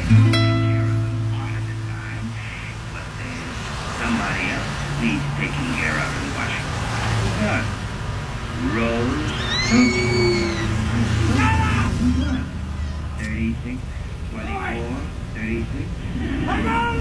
Somebody else needs taking care of in Washington. Rose. 36, 24, 36.